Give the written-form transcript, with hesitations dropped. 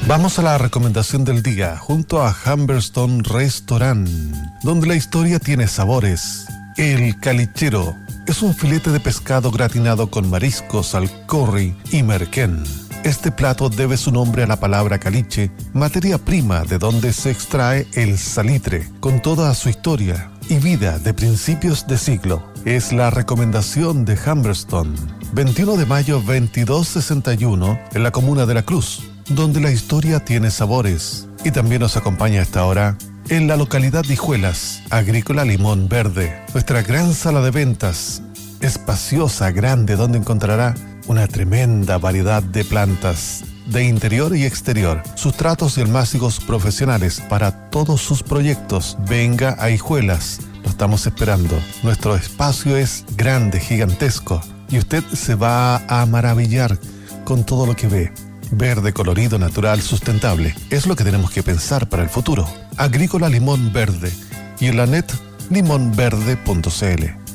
Vamos a la recomendación del día, junto a Humberstone Restaurant, donde la historia tiene sabores. El Calichero es un filete de pescado gratinado con mariscos al curry y merquén. Este plato debe su nombre a la palabra caliche, materia prima de donde se extrae el salitre, con toda su historia y vida de principios de siglo. Es la recomendación de Humberstone, 21 de mayo 2261, en la comuna de La Cruz, donde la historia tiene sabores. Y también nos acompaña a esta hora en la localidad de Hijuelas, Agrícola Limón Verde, nuestra gran sala de ventas, espaciosa, grande, donde encontrará una tremenda variedad de plantas de interior y exterior, sustratos y almácigos profesionales para todos sus proyectos. Venga a Hijuelas, lo estamos esperando. Nuestro espacio es grande, gigantesco, y usted se va a maravillar con todo lo que ve. Verde, colorido, natural, sustentable. Es lo que tenemos que pensar para el futuro. Agrícola Limón Verde y en la net limonverde.cl.